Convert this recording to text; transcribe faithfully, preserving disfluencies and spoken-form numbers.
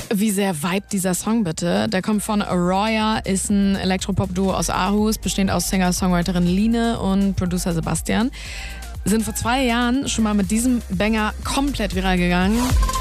Wie sehr vibet dieser Song bitte? Der kommt von Aroya, ist ein Elektropop-Duo aus Aarhus, bestehend aus Singer-Songwriterin Line und Producer Sebastian. Sind vor zwei Jahren schon mal mit diesem Banger komplett viral gegangen.